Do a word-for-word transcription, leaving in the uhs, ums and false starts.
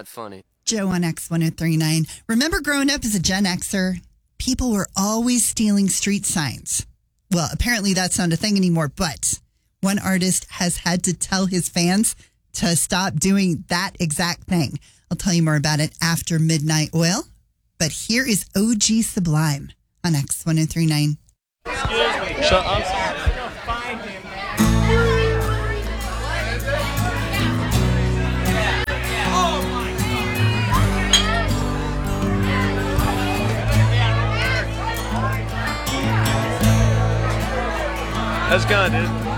not funny. Joe on X one oh three point nine. Remember growing up as a Gen Xer? People were always stealing street signs. Well, apparently that's not a thing anymore, but one artist has had to tell his fans to stop doing that exact thing. I'll tell you more about it after Midnight Oil. But here is O G Sublime on X one oh three point nine. Excuse me. Shut up. That's gone, dude.